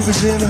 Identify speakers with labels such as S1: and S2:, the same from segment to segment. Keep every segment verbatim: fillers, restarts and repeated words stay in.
S1: was in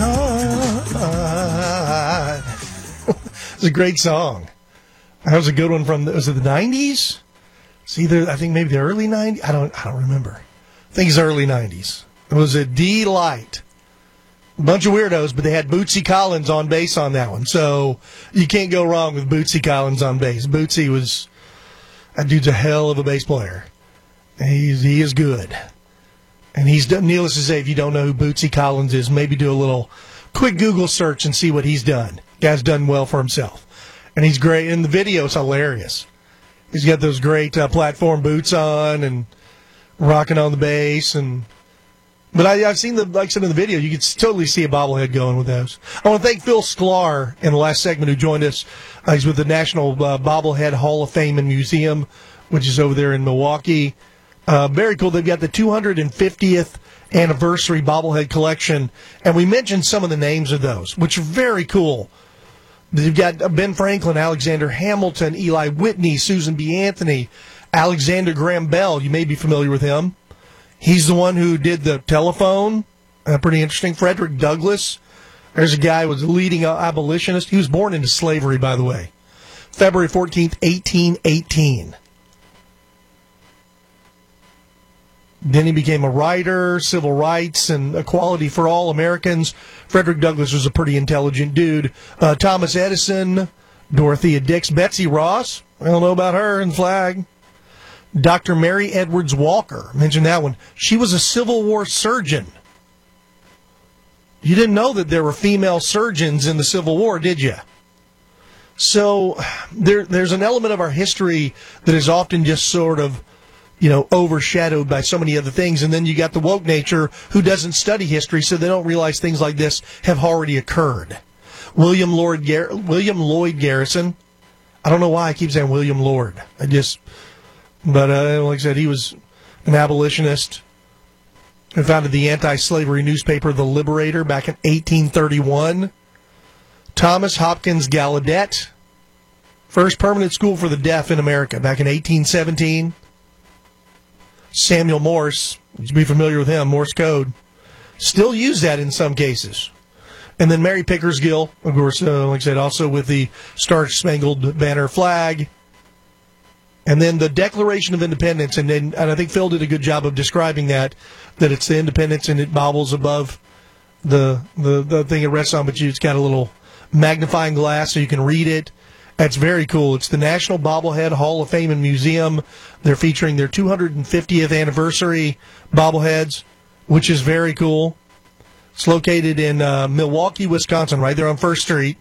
S1: heart. It's a great song. That was a good one from, was it the nineties? It's either, I think maybe the early nineties. I don't, I don't remember. I think it's early nineties. It was a delight. A bunch of weirdos, but they had Bootsy Collins on bass on that one. So you can't go wrong with Bootsy Collins on bass. Bootsy was, that dude's a hell of a bass player. He's, he is good. And he's done, needless to say, if you don't know who Bootsy Collins is, maybe do a little quick Google search and see what he's done. Guy's done well for himself. And he's great. And the video's hilarious. He's got those great uh, platform boots on and rocking on the bass. And But I, I've seen, the like I said in the video, you can totally see a bobblehead going with those. I want to thank Phil Sklar in the last segment who joined us. Uh, he's with the National uh, Bobblehead Hall of Fame and Museum, which is over there in Milwaukee. Uh, very cool. They've got the two hundred fiftieth anniversary bobblehead collection, and we mentioned some of the names of those, which are very cool. They've got Ben Franklin, Alexander Hamilton, Eli Whitney, Susan B. Anthony, Alexander Graham Bell. You may be familiar with him. He's the one who did the telephone. Uh, pretty interesting. Frederick Douglass. There's a guy who was a leading abolitionist. He was born into slavery, by the way. February fourteenth, eighteen eighteen. Then he became a writer, civil rights, and equality for all Americans. Frederick Douglass was a pretty intelligent dude. Uh, Thomas Edison, Dorothea Dix, Betsy Ross. I don't know about her and flag. Doctor Mary Edwards Walker. Mentioned that one. She was a Civil War surgeon. You didn't know that there were female surgeons in the Civil War, did you? So there, there's an element of our history that is often just sort of, you know, overshadowed by so many other things. And then you got the woke nature who doesn't study history, so they don't realize things like this have already occurred. William Lord Gar- William Lloyd Garrison. I don't know why I keep saying William Lord. I just, but uh, like I said, he was an abolitionist who founded the anti-slavery newspaper The Liberator back in eighteen thirty-one. Thomas Hopkins Gallaudet, first permanent school for the deaf in America back in eighteen seventeen. Samuel Morse, you'd be familiar with him, Morse code. Still use that in some cases. And then Mary Pickersgill, of course, uh, like I said, also with the Star-Spangled Banner flag. And then the Declaration of Independence, and, then, and I think Phil did a good job of describing that, that it's the independence and it bobbles above the, the, the thing it rests on, but you, it's got a little magnifying glass so you can read it. That's very cool. It's the National Bobblehead Hall of Fame and Museum. They're featuring their two hundred fiftieth anniversary bobbleheads, which is very cool. It's located in uh, Milwaukee, Wisconsin, right there on First Street.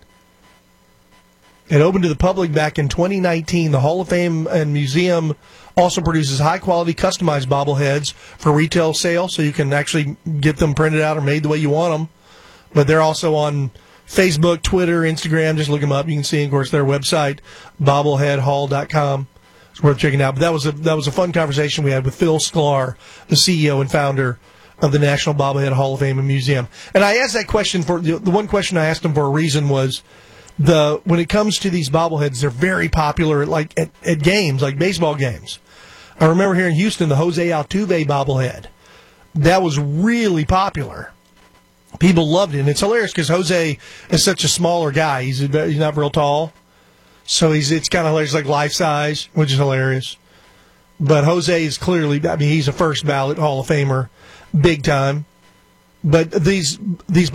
S1: It opened to the public back in twenty nineteen. The Hall of Fame and Museum also produces high-quality customized bobbleheads for retail sale, so you can actually get them printed out or made the way you want them. But they're also on Facebook, Twitter, Instagram. Just look them up. You can see, of course, their website, bobblehead hall dot com. It's worth checking out. But that was a that was a fun conversation we had with Phil Sklar, the C E O and founder of the National Bobblehead Hall of Fame and Museum. And I asked that question for the one question I asked him for a reason was the when it comes to these bobbleheads, they're very popular, like at, at games, like baseball games. I remember here in Houston, the Jose Altuve bobblehead. That was really popular. People loved it, and it's hilarious because Jose is such a smaller guy. He's he's not real tall, so he's it's kind of hilarious, like life size, which is hilarious. But Jose is clearly, I mean, he's a first ballot Hall of Famer, big time. But these these